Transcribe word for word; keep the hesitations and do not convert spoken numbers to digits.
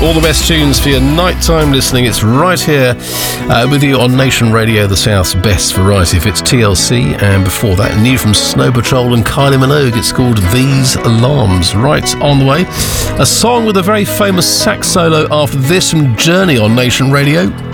All the best tunes for your nighttime listening. It's right here uh, with you on Nation Radio, the South's best variety. If it's T L C, and before that, new from Snow Patrol and Kylie Minogue. It's called These Alarms. Right on the way, a song with a very famous sax solo after this from Journey on Nation Radio.